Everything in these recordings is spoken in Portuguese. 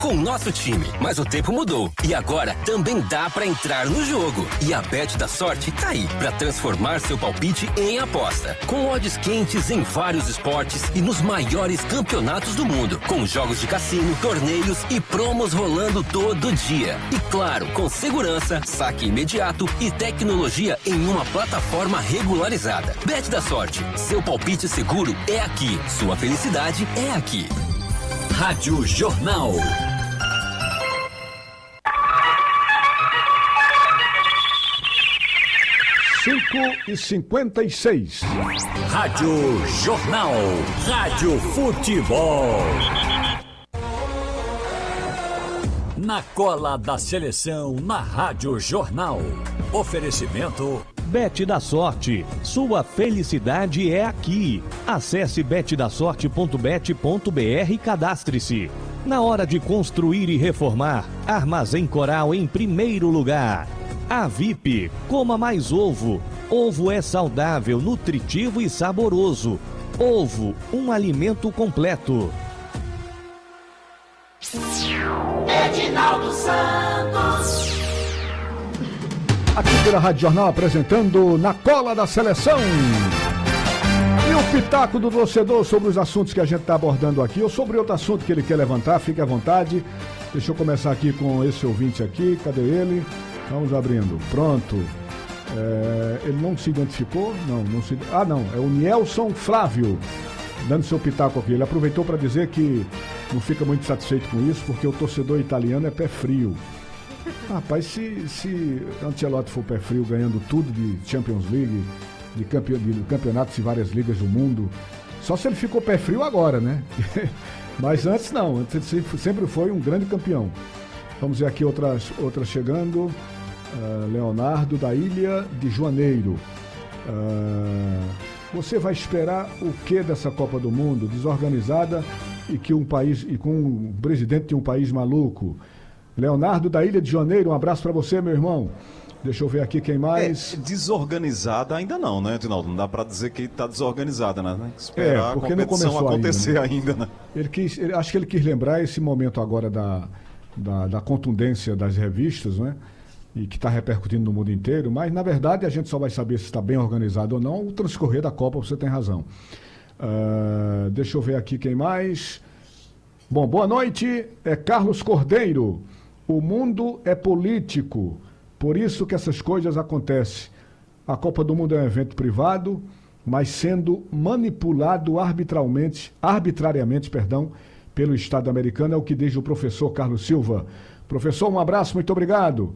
com o nosso time, mas o tempo mudou e agora também dá pra entrar no jogo. E a Bet da Sorte tá aí pra transformar seu palpite em aposta. Com odds quentes em vários esportes e nos maiores campeonatos do mundo, com jogos de cassino, torneios e promos rolando todo dia. E claro, com segurança, saque imediato e tecnologia em uma plataforma regularizada. Bet da Sorte, seu palpite seguro é aqui, sua felicidade é aqui. Rádio Jornal. 5h56. Rádio Jornal. Rádio Futebol. Na cola da seleção, na Rádio Jornal. Oferecimento Bet da Sorte. Sua felicidade é aqui. Acesse betdasorte.bet.br e cadastre-se. Na hora de construir e reformar, Armazém Coral em primeiro lugar. A VIP, coma mais ovo. Ovo é saudável, nutritivo e saboroso. Ovo, um alimento completo. Edinaldo Santos. Aqui pela Rádio Jornal apresentando Na Cola da Seleção. E o pitaco do torcedor sobre os assuntos que a gente está abordando aqui, ou sobre outro assunto que ele quer levantar, fique à vontade. Deixa eu começar aqui com esse ouvinte aqui, cadê ele? Vamos abrindo, pronto. Ele não se identificou? Não se... Ah, não, é o Nielson Flávio, dando seu pitaco aqui. Ele aproveitou para dizer que não fica muito satisfeito com isso, porque o torcedor italiano é pé frio. Rapaz, se Ancelotti for pé frio ganhando tudo de Champions League, de campeonatos e várias ligas do mundo, só se ele ficou pé frio agora, né? Mas antes não, antes ele sempre foi um grande campeão. Vamos ver aqui outras chegando. Leonardo da Ilha de Janeiro. Você vai esperar o que dessa Copa do Mundo? Desorganizada e com um presidente de um país maluco. Leonardo da Ilha de Janeiro, um abraço para você, meu irmão. Deixa eu ver aqui quem mais. Desorganizada ainda não, né, Edinaldo? Não dá para dizer que está desorganizada, né? Tem que esperar a competição acontecer ainda, né? Acho que ele quis lembrar esse momento agora da contundência das revistas, né? E que está repercutindo no mundo inteiro, mas na verdade a gente só vai saber se está bem organizado ou não o transcorrer da Copa, você tem razão. Deixa eu ver aqui quem mais. Bom, boa noite, é Carlos Cordeiro. O mundo é político, por isso que essas coisas acontecem. A Copa do Mundo é um evento privado, mas sendo manipulado arbitrariamente, pelo Estado americano, é o que diz o professor Carlos Silva. Professor, um abraço, muito obrigado.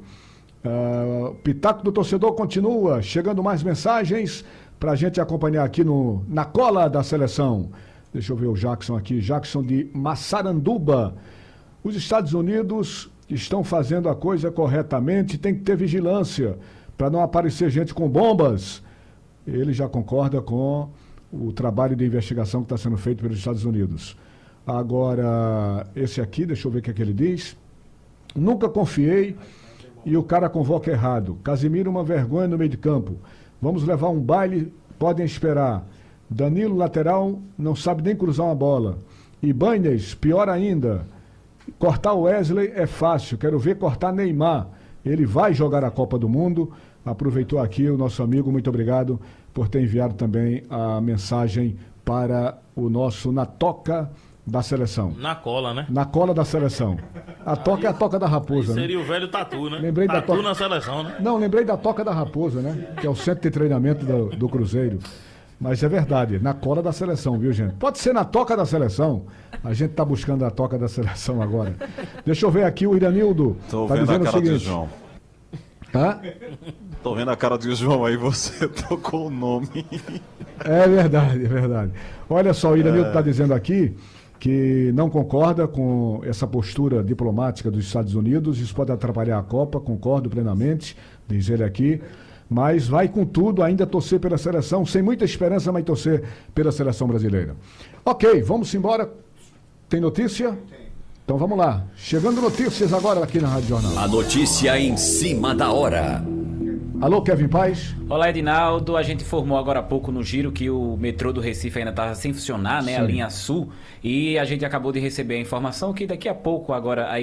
Pitaco do Torcedor continua, chegando mais mensagens para a gente acompanhar aqui na Cola da Seleção. Deixa eu ver o Jackson aqui, Jackson de Massaranduba. Os Estados Unidos estão fazendo a coisa corretamente, tem que ter vigilância para não aparecer gente com bombas. Ele já concorda com o trabalho de investigação que está sendo feito pelos Estados Unidos. Agora, esse aqui, deixa eu ver o que é que ele diz. Nunca confiei e o cara convoca errado. Casimiro, uma vergonha no meio de campo. Vamos levar um baile, podem esperar. Danilo, lateral, não sabe nem cruzar uma bola. Ibanez, pior ainda. Cortar o Wesley é fácil, quero ver cortar Neymar. Ele vai jogar a Copa do Mundo. Aproveitou aqui o nosso amigo, muito obrigado por ter enviado também a mensagem para o nosso Na Toca da Seleção. Na cola, né? Na cola da seleção. A toca é a toca da raposa, né? Seria o velho tatu, né? Lembrei tatu da toca... na seleção, né? Não, lembrei da toca da raposa, né? Que é o centro de treinamento do Cruzeiro. Mas é verdade, na cola da seleção, viu, gente? Pode ser na toca da seleção. A gente tá buscando a toca da seleção agora. Deixa eu ver aqui o Iranildo. Tô tá vendo dizendo a cara o seguinte. de João. Hã? Tô vendo a cara de João aí, você tocou o nome. É verdade, é verdade. Olha só, o Iranildo tá dizendo aqui que não concorda com essa postura diplomática dos Estados Unidos. Isso pode atrapalhar a Copa, concordo plenamente, diz ele aqui. Mas vai com tudo, ainda torcer pela seleção, sem muita esperança, mas torcer pela seleção brasileira. Ok, vamos embora. Tem notícia? Então vamos lá. Chegando notícias agora aqui na Rádio Jornal. A notícia em cima da hora. Alô, Kevin Paz. Olá, Edinaldo. A gente informou agora há pouco no Giro que o metrô do Recife ainda estava sem funcionar, né? A linha Sul. E a gente acabou de receber a informação que daqui a pouco agora a